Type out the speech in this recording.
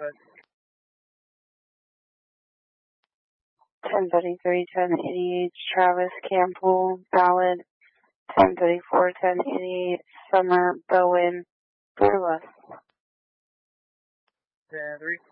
1033, 1088, Travis Campbell, Ballad, 1034, 1088, Summer Bowen, Burles. 10-3.